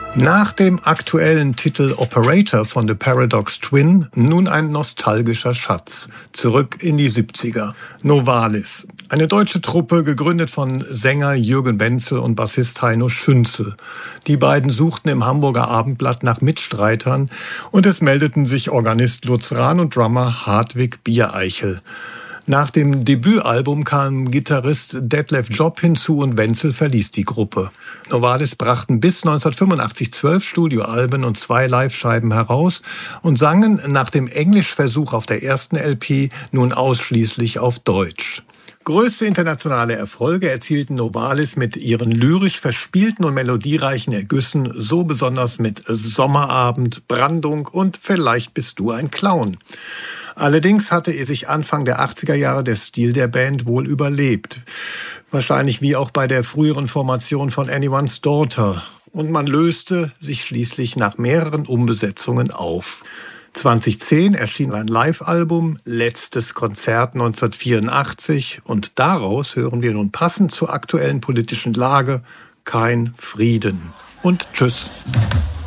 Nach dem aktuellen Titel Operator von The Paradox Twin nun ein nostalgischer Schatz. Zurück in die 70er. Novalis. Eine deutsche Truppe, gegründet von Sänger Jürgen Wenzel und Bassist Heino Schünzel. Die beiden suchten im Hamburger Abendblatt nach Mitstreitern und es meldeten sich Organist Lutz Rahn und Drummer Hartwig Biereichel. Nach dem Debütalbum kam Gitarrist Detlef Job hinzu und Wenzel verließ die Gruppe. Novalis brachten bis 1985 12 Studioalben und 2 Livescheiben heraus und sangen nach dem Englischversuch auf der ersten LP nun ausschließlich auf Deutsch. Größte internationale Erfolge erzielten Novalis mit ihren lyrisch verspielten und melodiereichen Ergüssen, so besonders mit Sommerabend, Brandung und Vielleicht bist du ein Clown. Allerdings hatte sich Anfang der 80er Jahre der Stil der Band wohl überlebt. Wahrscheinlich wie auch bei der früheren Formation von Anyone's Daughter. Und man löste sich schließlich nach mehreren Umbesetzungen auf. 2010 erschien ein Live-Album, Letztes Konzert 1984, und daraus hören wir nun passend zur aktuellen politischen Lage Kein Frieden. Und tschüss.